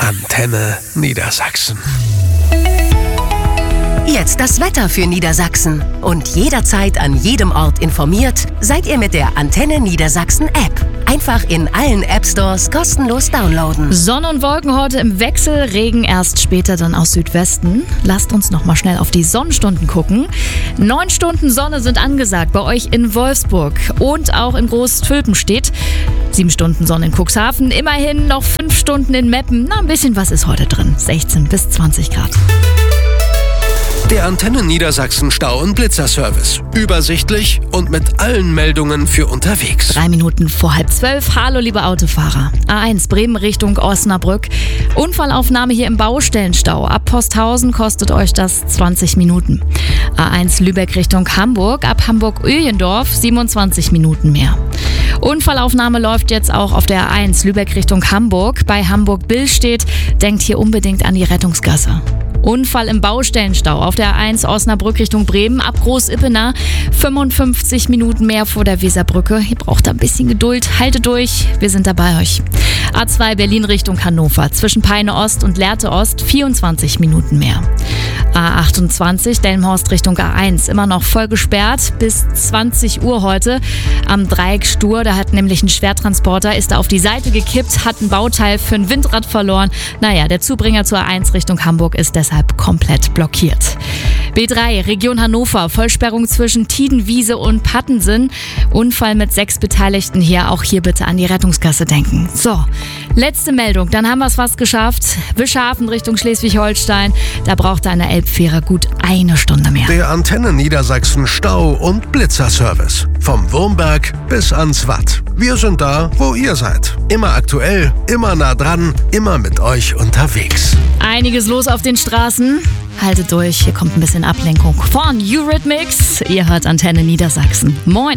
Antenne Niedersachsen. Jetzt das Wetter für Niedersachsen. Und jederzeit an jedem Ort informiert seid ihr mit der Antenne Niedersachsen App. Einfach in allen App-Stores kostenlos downloaden. Sonne und Wolken heute im Wechsel, Regen erst später dann aus Südwesten. Lasst uns noch mal schnell auf die Sonnenstunden gucken. 9 Stunden Sonne sind angesagt bei euch in Wolfsburg und auch in Großtülpenstedt. 7 Stunden Sonne in Cuxhaven, immerhin noch 5 Stunden in Meppen. Na, ein bisschen was ist heute drin. 16 bis 20 Grad. Der Antenne Niedersachsen Stau- und Blitzerservice. Übersichtlich und mit allen Meldungen für unterwegs. 3 Minuten vor 11:30. Hallo, liebe Autofahrer. A1 Bremen Richtung Osnabrück. Unfallaufnahme hier im Baustellenstau. Ab Posthausen kostet euch das 20 Minuten. A1 Lübeck Richtung Hamburg. Ab Hamburg-Öhlendorf 27 Minuten mehr. Unfallaufnahme läuft jetzt auch auf der A1 Lübeck Richtung Hamburg. Bei Hamburg-Billstedt denkt hier unbedingt an die Rettungsgasse. Unfall im Baustellenstau auf der A1 Osnabrück Richtung Bremen ab Groß-Ippener. 55 Minuten mehr vor der Weserbrücke. Ihr braucht ein bisschen Geduld. Haltet durch, wir sind da bei euch. A2 Berlin Richtung Hannover. Zwischen Peine Ost und Lehrte Ost 24 Minuten mehr. A28 Delmenhorst Richtung A1. Immer noch voll gesperrt bis 20 Uhr heute am Dreieck Stur. Da hat nämlich ein Schwertransporter, ist da auf die Seite gekippt, hat ein Bauteil für ein Windrad verloren. Naja, der Zubringer zur A1 Richtung Hamburg ist deshalb komplett blockiert. B3 Region Hannover. Vollsperrung zwischen Tiedenwiese und Pattensen. Unfall mit 6 Beteiligten hier. Auch hier bitte an die Rettungsgasse denken. So, letzte Meldung. Dann haben wir es fast geschafft. Wischhafen Richtung Schleswig-Holstein. Da braucht eine Elbfähre gut 1 Stunde mehr. Der Antenne Niedersachsen Stau- und Blitzerservice. Vom Wurmberg bis ans Watt. Wir sind da, wo ihr seid. Immer aktuell, immer nah dran, immer mit euch unterwegs. Einiges los auf den Straßen. Haltet durch, hier kommt ein bisschen Ablenkung von Eurythmics. Ihr hört Antenne Niedersachsen. Moin!